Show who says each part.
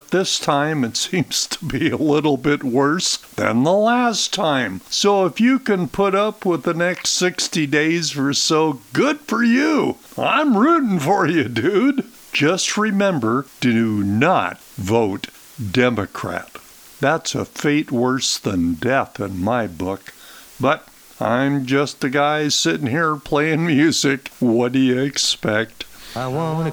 Speaker 1: But this time it seems to be a little bit worse than the last time. So if you can put up with the next 60 days or so, good for you. I'm rooting for you, dude. Just remember, do not vote Democrat. That's a fate worse than death in my book. But I'm just a guy sitting here playing music. What do you expect?
Speaker 2: I want